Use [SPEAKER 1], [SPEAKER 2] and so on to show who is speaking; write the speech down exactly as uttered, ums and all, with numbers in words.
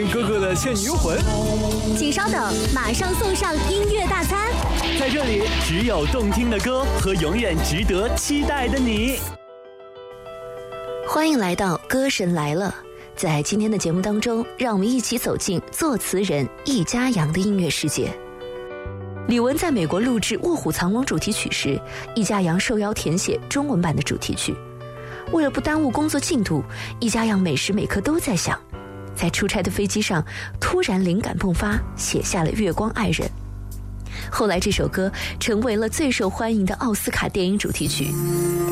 [SPEAKER 1] 哥哥的倩女幽魂。
[SPEAKER 2] 请稍等，马上送上音乐大餐。
[SPEAKER 1] 在这里，只有动听的歌和永远值得期待的你。
[SPEAKER 3] 欢迎来到歌神来了。在今天的节目当中，让我们一起走进作词人易家扬的音乐世界。李玟在美国录制《卧虎藏龙》主题曲时，易家扬受邀填写中文版的主题曲。为了不耽误工作进度，易家扬每时每刻都在想，在出差的飞机上突然灵感迸发，写下了《月光爱人》。后来这首歌成为了最受欢迎的奥斯卡电影主题曲。